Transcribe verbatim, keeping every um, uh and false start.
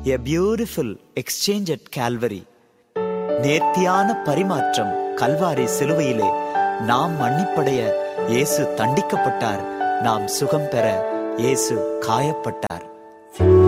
A beautiful exchange at Calvary. நேர்த்தியான பரிமாற்றம் கல்வாரி சிலுவையிலே. நாம் மன்னிப்படைய இயேசு தண்டிக்கப்பட்டார், நாம் சுகம் பெற இயேசு காயப்பட்டார்.